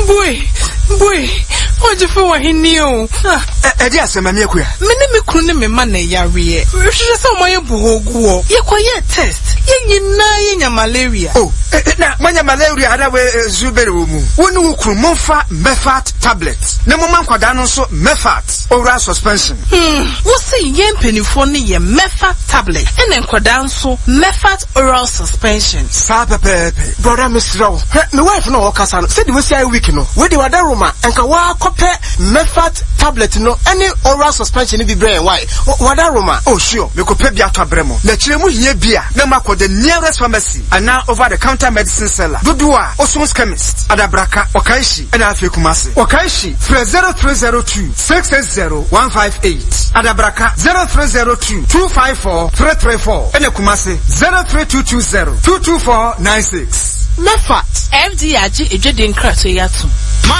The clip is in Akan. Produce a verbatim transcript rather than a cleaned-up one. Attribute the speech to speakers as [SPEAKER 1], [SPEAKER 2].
[SPEAKER 1] Boy, boy, what you for he knew?
[SPEAKER 2] Eh, dear, my milk.
[SPEAKER 1] Many me couldn't me money, Yari. She saw my boho. You quiet test. You know, you malaria.
[SPEAKER 2] Oh, now, when your malaria had away Zuberu, one who could Mofa Mefat tablets. No moment quadano so Mefat oral suspension.
[SPEAKER 1] Hmm, what's the yen penny for me, a Mefat tablet, and then quadanso Mefat oral suspension.
[SPEAKER 3] Sapa pepe, brother Miss Row. My wife no Okasan said we say week no. Where the other room and Kawa copy Mefat tablet no any oral suspension in the brain. Why? What a Roma? Oh, sure, we could pay Biata Bremo. The Chilemu here beer, no matter the nearest pharmacy, and now over the counter medicine seller. Dudua, Oson's chemist, Adabraka, Okaishi, and Afikumasi. Okaishi, zero three zero two, six eight zero, one five eight. Adabraka, zero three zero two, two five four, three three four. And Kumasi, zero three two two zero, two two four nine six.
[SPEAKER 1] Mefat. F D I G, a Jedin Crato Yatu.